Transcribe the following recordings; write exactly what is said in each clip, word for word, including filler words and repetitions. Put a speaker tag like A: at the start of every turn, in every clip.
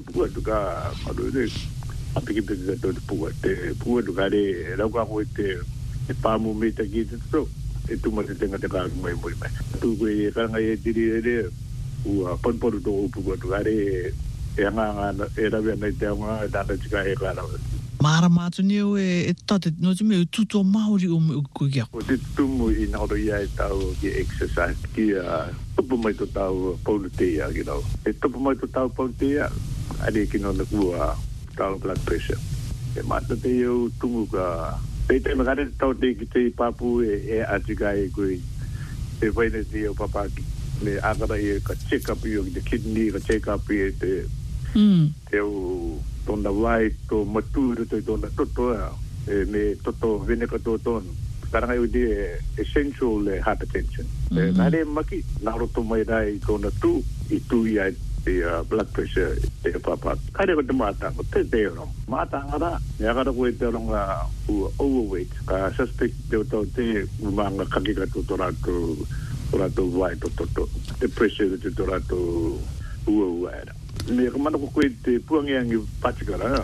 A: pua tu ka ado de apiki piki to pua te pua tu ka de la ka ko te e pa mu me te ki to e tu ma te tenga te ka mai mai mai tu ko e ka ngai diri de u pon por do pua tu ka de e nga nga e ra ve nei te nga da na tika e ka
B: Mara matu ni o e tate no te me tuto maori o me ko kia.
A: O te tumu i na ro ia e tau ki exercise ki a topo mai to tau pautea ki tau. E topo mai to tau pautea ade ki no na kua tau blood pressure. E mata te eu tumu ka te te magare tau te ki te papu e e atika e kui e vai ne te o papa ki me agara e ka check up i o ki te kidney ka check up i e te
B: Mm.
A: te o tona wai to maturu to tona toto e me toto vene ka to ton karanga u di essential hypertension e nare maki na roto mai dai tona tu i tu ia the uh, blood pressure te papa kare ko te mata ko te te no mata ngara ya gara ko te ronga overweight ka suspect te to te umanga kakika to torato torato wai to to the pressure te torato uwa me komando ko ko te puangi angi patikara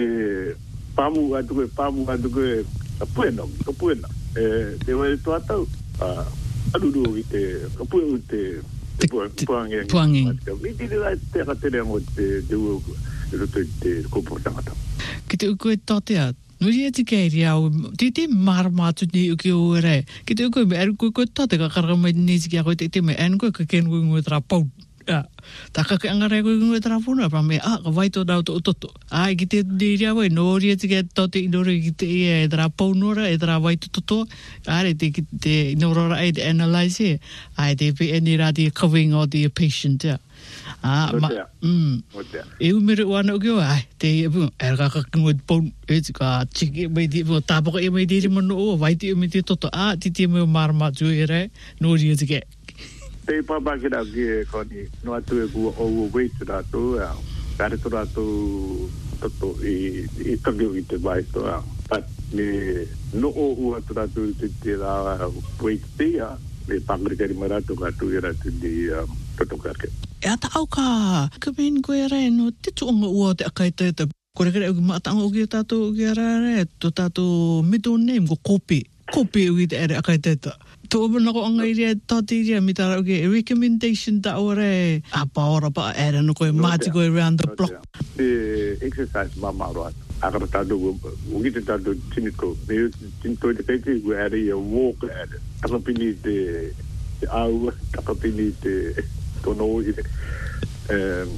A: me pamu atu ko pamu atu ko apueno ko puena e te vai to ata a adudu te ko puo te puangi
B: puangi
A: me te la te ka te ngo te te o te te comportamento
B: ki te ko totea no ia te kei au te te marmatu ni uki o re ki te ko me ko ko tote ka karga mai ni ki ko te te me en ko ka ken ko ngotra pau Ah, taka ke angare ko ngue trafuna pa me ah ka vai to dau to to ai ki te diria vai no ri te ke to te no ri te e tra ponora e tra vai to to ai te ki te no ro ai analyze ai te pe any radi covering of the patient ah ma mm e u mere wana o ai te e bu er ka ka ngue pon e ka chiki mai di bo ta bo e mai di mo no vai te me te to ah ti te me marma ju ere no ri te ke
A: te papa ki da ki ko ni no atu e ku overweight da to ya kare to da to to to i i to gi te vai to ya but me no o u atu da to te te da weight te ya me pangri kari mara to ka tu era te di to to ka ke
B: e ata au ka ka ben ko era no te tu ngo o te akai te te ko re re ma ta ngo ki ta to ki era re to ta to middle name ko kopi kopi u te era akai te te to na ko ngai ria to ti ria mi ta ke recommendation ta ore a paora pa era no ko mati ko around the block
A: the exercise mama ro agar ta do u ki ta do tiniko me tinto de pe ku era ye walk era ta pini de au ta pini de to no um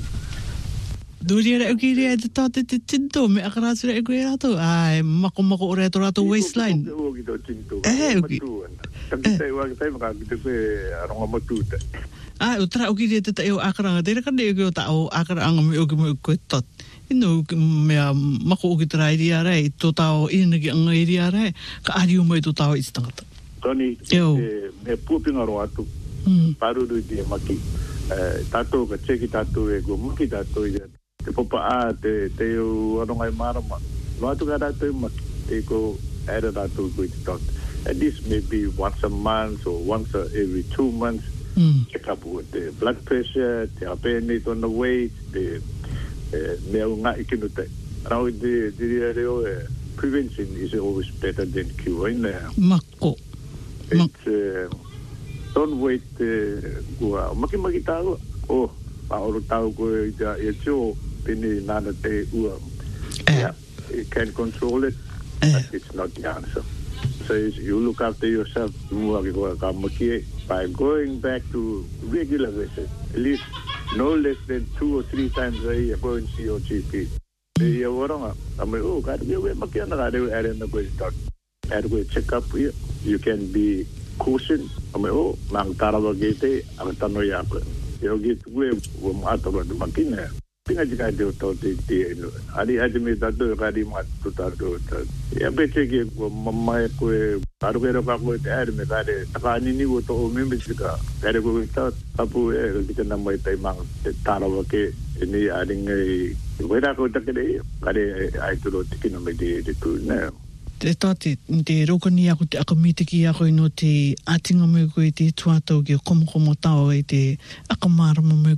B: Duria e ki ria te tate te tinto me akarasura e koe rato ai mako mako ore to rato waistline
A: eh uki tapi saya wa saya maka gitu pe aronga matuta
B: ah utra uki ria te teo akaranga te ka de ko ta o akaranga me uki me ko tot ino me mako uki tra ria re to ta o ina ki anga ria re ka ari mo to ta o istangata
A: toni me pupinga ro atu paru do di maki tato ka cheki tato e go maki tato e te popa a te te o aronga marama no atu ka tato e maki te ko era tato ko i tot at least maybe once a month or once a, every two months mm. check up with the blood pressure te apene on the weight the me nga ikinu te rau de de reo prevention is always better than cure in there
B: mako
A: it's uh, don't wait gua maki maki tau oh paolo tau ko ya e cho pini nana te ua yeah you can control it but it's not the answer so you look after yourself mua ki ko ka maki by going back to regular visit at least no less than two or three times a year go and see your G P e ya waranga ame oh ka de we maki na ka de are na go start are go check up you you can be caution ame o mang tarawa gete ang tano ya ko yo git we wo mato do makina pinga jika de to te te ali ajme da do gadi mat to ta do ya beche ge mamma ko aru gero ka ko te are me gade takani ni wo to o me jika gade ko ta apu e kita namai tai mang tarawa ke ini ading e wera ko ta ke gade ai to do tikino me de de tu na
B: te tate, te rokani ako te akamitiki ako ino te atinga me koe te tuatau ki komo komo tau e te akamarama me koe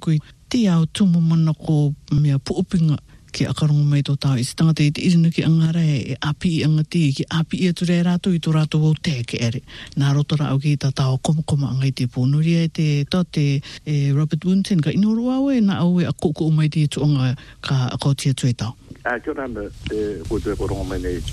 B: te au tumu mana ko mea puupinga ki akarongo mai tō tau. I se tangata i te irina ki angara e api i angati, ki api i ature rātou i tō rātou au te ke ere. Nā rotora au ki tā tau koma koma angai te pōnuria e te tō te e Robert Winton ka inoru au e nā au e a koko umai te tuanga ka akautia tue tau.
A: Ah, kia rana, e kōtua korongo mai nei.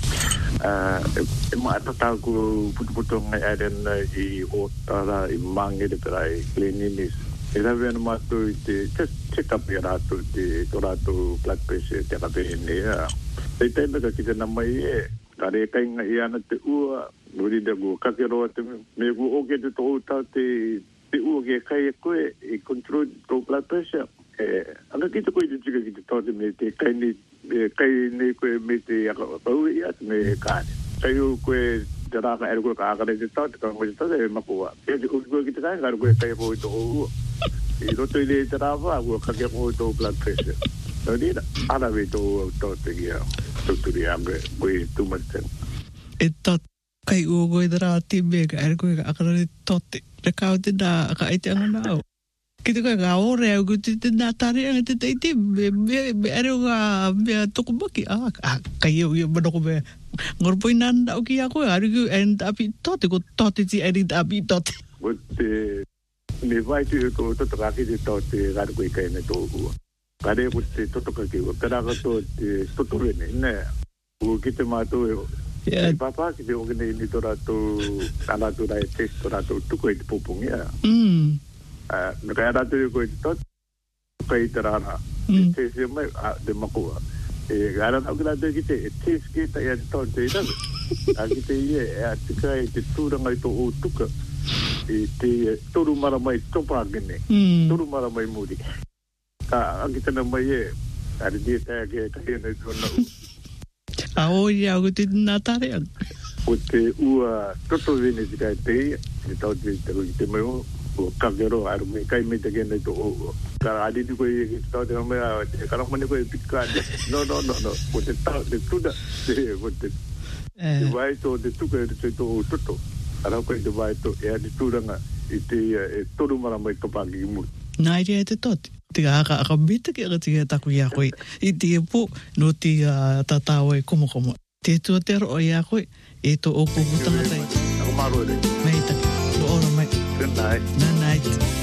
A: E maa tatau ko putu-putu ngai arena i o tara i mangere perai Glenenis. E rawe anu mātou i te check up i rātou te tō rātou blood pressure te kapehene. Tei teina ka ki te namai e, ka re kainga i ana te ua, nuri da gu kakeroa te me gu oke te tō tau te te ua ke kai e koe i control tō blood pressure. E, anga ki te koe te tika ki te tō te me te kai ni kai nei koe me te akapau i atu me kāne. Kai u koe te rāka ere koe ka akare te tau, te ka koe te tau e makua. E te koe ki te kai, ngāra koe kai koe tō ua. I roto i le te rāwha, kua kake koe tō blood pressure. Nō nina, arawe tō tō te kia, tōturi ange, koe tūmaten.
B: E tō kai ua koe te rā te me ka ere koe ka akare te tōte. Re kao te nā, ka eite anga nāo. Ki te koe ka ore au, te te nā tare anga te teite, me, me, me ere o ka mea toko maki. Ah, ah kai au ia manoko mea. Ngorpoi nanda o ki a koe, ariku e ndapi tote, ko tote ti eri ndapi tote.
A: Ko te, me vai tu e ko toto kaki te tote, gara koe kai ne tō ua. Kare ko te toto kaki ua, karaka tō te toto rene, ne. Ko ki te mātou e o. Yeah. Papa ki te okene ni tō rātou, tā rātou rai test tō rātou tuko e te popongi a.
B: Mm.
A: Uh, Naka e rātou e koe te tot, kai te rāna, mm. te se mai, a, te makua. E gara nau ki rātou ki te, e te sketa e a te tot te irawe. A ki te ie, e a te kai te tūranga i tō o tuka, e te toru mara mai topa gene, mm. toru mara mai muri. Ka, a ki tana mai e, a re dia taia ke kai ane tōna u.
B: A oi au te nā tare ang.
A: O te ua toto vene te kai te ia, te tau te te rui te mai o, o kakero aru me kai me te kene to o. Ka adi ni koe ki tau te kamea, te karamane koe pikane. No, no, no, no. O te tau, te tuda, te, o te, te vai to, te tuka e te to o toto. Arau koe te vai to, e a te turanga, i te, e toru mara mai topaki i muri.
B: Nā iri e te toti. Te aka aka mita ki aka tika taku i a koe. I te e po, no te uh, tatao e komo komo. Te tua te aro i a koe, e to o kuku tangatai.
A: Ako maro e rei.
B: Mei taki, to ora mai.
A: Good night.
B: Good night.